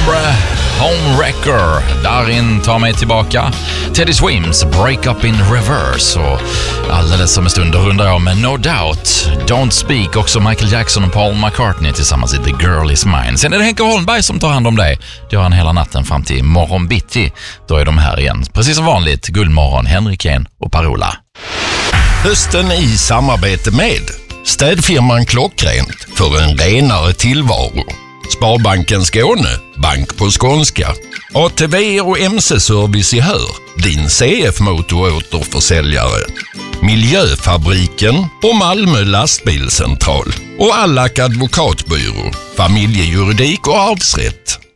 Homewrecker, Darin tar mig tillbaka. Teddy Swims, Break Up in Reverse. Och alldeles som en stund rundar jag med No Doubt, Don't Speak, också Michael Jackson och Paul McCartney tillsammans i The Girl Is Mine. Sen är det Henke Holmberg som tar hand om dig. Det gör han hela natten fram till morgon bitti. Då är de här igen. Precis som vanligt, Guldmorgon, Henrik Ken och Parola. Hösten i samarbete med städfirman Klockrent för en renare tillvaro. Sparbanken Skåne, bank på skånska. ATV och MC-service i Hör, din CF-motor-återförsäljare. Miljöfabriken och Malmö lastbilscentral. Och Allak advokatbyrå, familjejuridik och arvsrätt.